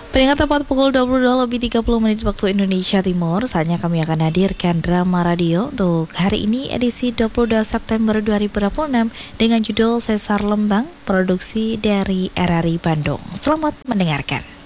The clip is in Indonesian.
Peringkat tepat pukul 22:30 waktu Indonesia Timur, saatnya kami akan hadirkan drama radio untuk hari ini edisi 22 September 2026 dengan judul Sesar Lembang, produksi dari RRI Bandung. Selamat mendengarkan.